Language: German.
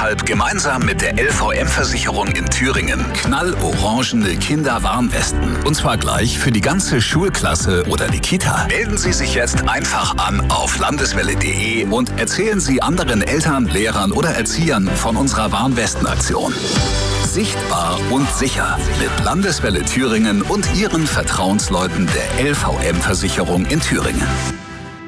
deshalb gemeinsam mit der LVM-Versicherung in Thüringen knallorangene Kinderwarnwesten. Und zwar gleich für die ganze Schulklasse oder die Kita. Melden Sie sich jetzt einfach an auf landeswelle.de und erzählen Sie anderen Eltern, Lehrern oder Erziehern von unserer Warnwestenaktion. Sichtbar und sicher mit Landeswelle Thüringen und Ihren Vertrauensleuten der LVM-Versicherung in Thüringen.